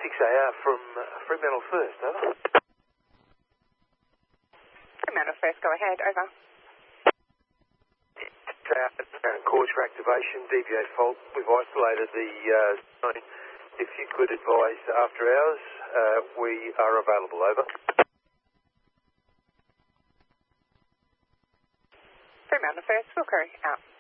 6AR from Fremantle First, over. Fremantle First, go ahead, over. Cause for activation, DVA fault. We've isolated the zone. If you could advise after hours, we are available, over. Fremantle First, Wilco, out.